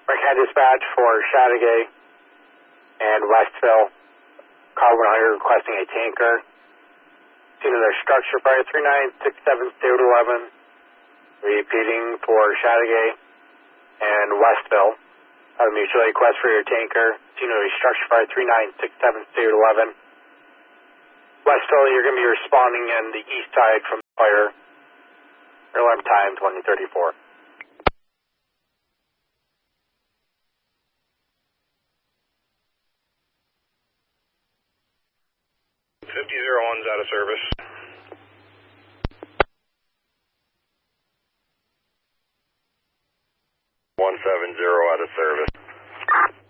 Marquette Dispatch for Chateauguay and Westville. Car 100 requesting a tanker. Scene of their structure, fire 3967, stay with 11. Repeating for Chateauguay and Westville. Mutual request for your tanker. Scene of structure, fire 3967, stay with 11. Westville, you're going to be responding on the east side from the fire. Alarm time 2034. 50-01's out of service.